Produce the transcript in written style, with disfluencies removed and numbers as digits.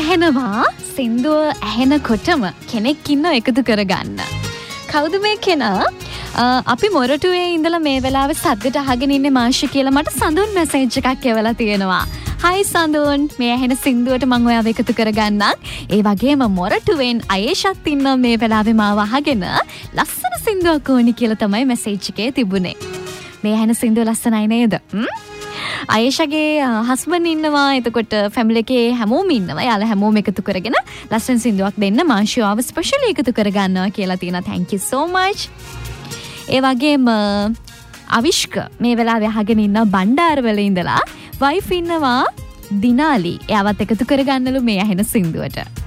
ඇහෙනවා සින්දුව ඇහෙනකොටම කෙනෙක් ඉන්න එකතු කරගන්න. කවුද මේ කෙනා? අපි මොරටුවේ ඉඳලා මේ වෙලාවේ සද්දට අහගෙන ඉන්නේ මාෂි කියලා මට සඳුන් මැසේජ් එකක් එවලා තියෙනවා. හයි සඳුන්, මේ ඇහෙන සින්දුවට මම ඔයාව එකතු කරගන්නම්. ඒ වගේම මොරටුවෙන් අයේෂත් ඉන්නවා මේ වෙලාවේ මාව අහගෙන ලස්සන සින්දුවක් ඕනි කියලා තමයි මැසේජ් එකේ තිබුණේ. මේ ඇහෙන සින්දුව ලස්සනයි නේද? අයේෂගේ හස්බන්ඩ් ඉන්නවා. එතකොට ෆැමිලි එකේ හැමෝම ඉන්නවා. යාලා හැමෝම එකතු කරගෙන ලස්සන සින්දුවක් දෙන්න මාෂි ආව ස්පෙෂලි එකතු කරගන්නවා කියලා තියෙනවා. thank you so much. ඒ වගේම අවිෂ්ක මේ වෙලාවේ අහගෙන ඉන්න බණ්ඩාරවල ඉඳලා වයිෆ් ඉන්නවා දිනාලි. එයාවත් එකතු කරගන්නලු මේ ඇහෙන සින්දුවට.